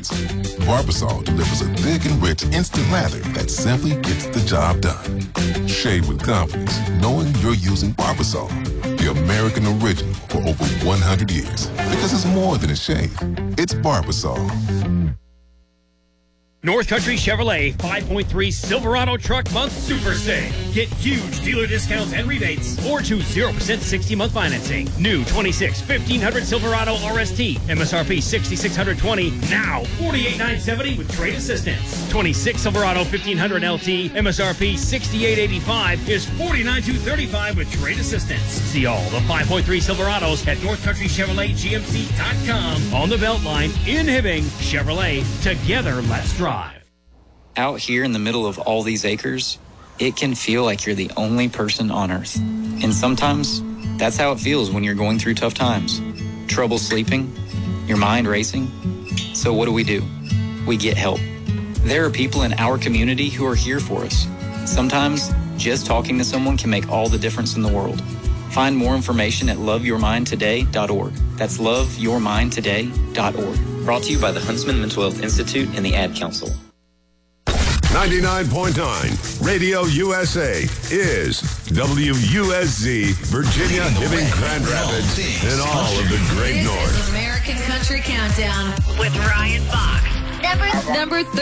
performance. Barbasol delivers a thick and rich instant lather that simply gets the job done. Shave with confidence, knowing you're using Barbasol, the American original for over 100 years. Because it's more than a shave. It's Barbasol. North Country Chevrolet 5.3 Silverado Truck Month Super Sale. Get huge dealer discounts and rebates or choose 0% 60-month financing. New 26 1500 Silverado RST, MSRP $6,620, now $48,970 with trade assistance. 26 Silverado 1500 LT, MSRP $68,885 is $49,235 with trade assistance. See all the 5.3 Silverados at NorthCountryChevroletGMC.com. On the Beltline in Hibbing, Chevrolet, together let's drive. Out here in the middle of all these acres, it can feel like you're the only person on Earth. And sometimes, that's how it feels when you're going through tough times. Trouble sleeping, your mind racing. So what do? We get help. There are people in our community who are here for us. Sometimes, just talking to someone can make all the difference in the world. Find more information at loveyourmindtoday.org. That's loveyourmindtoday.org. Brought to you by the Huntsman Mental Health Institute and the Ad Council. 99.9 Radio USA is WUSZ, Virginia, Hibbing, Grand Rapids, and all of the Great North. This is American Country Countdown with Ryan Fox. Number 30.